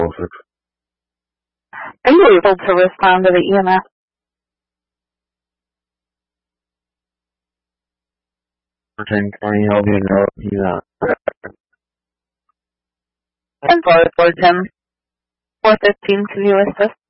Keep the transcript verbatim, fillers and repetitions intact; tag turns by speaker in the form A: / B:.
A: Are you able to respond to the E M S?
B: ten twenty, I'll be in road. He's on.
A: And four four ten, four fifteen, can you assist?